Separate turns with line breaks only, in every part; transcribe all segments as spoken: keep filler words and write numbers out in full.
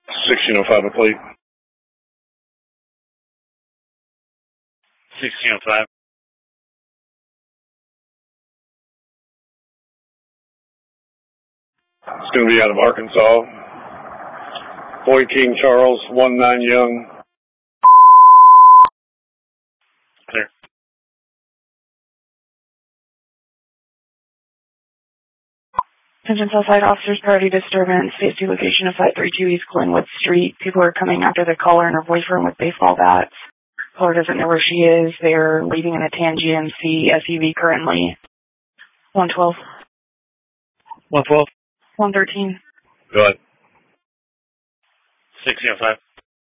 sixteen oh five a plate.
sixteen oh five.
It's going to be out of Arkansas. Boy King Charles, one nine Young.
Clear.
Attention Southside officers, priority disturbance, safety location of five thirty-two East Glenwood Street. People are coming after the caller in her boyfriend with baseball bats. Caller doesn't know where she is. They're leaving in a Tan G M C S U V currently. one twelve.
one twelve.
one thirteen.
Go ahead.
sixteen oh five.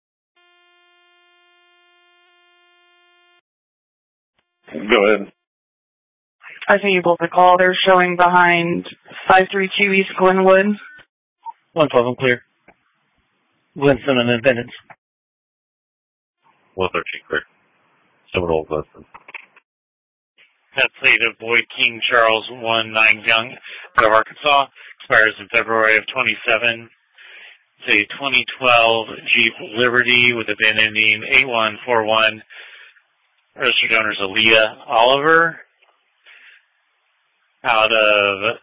Go ahead.
I think you both the call. They're showing behind five thirty-two East Glenwood.
one twelve, I'm clear. Winston and Independence.
one thirteen, clear. Seminole, Winston.
That plate of Boy King Charles, one nine Young, out of Arkansas, expires in February of twenty-seven. It's a twenty twelve Jeep Liberty with a V I N ending eight one four one. Registered owner is Aaliyah Oliver, out of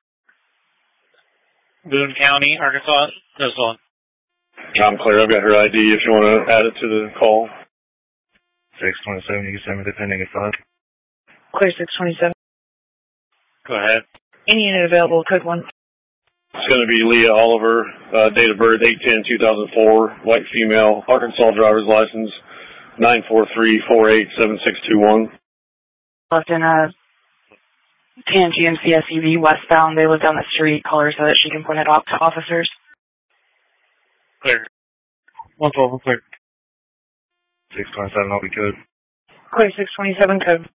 Boone County, Arkansas. That's the one.
I'm clear. I've got her I D if you want to add it to the call.
six twenty-seven, you can send me the pending at five.
Clear six twenty-seven.
Go ahead.
Any unit available, code one.
It's going to be Leah Oliver, uh, date of birth eight ten two thousand four, white female, Arkansas driver's license, nine four three four eight seven six two one.
Left in a Tan G M C S U V westbound. They live down the street. Call her so that she can point it off to officers.
Clear. one twelve, I'm clear.
six twenty-seven, I'll be code.
Clear six twenty-seven, code.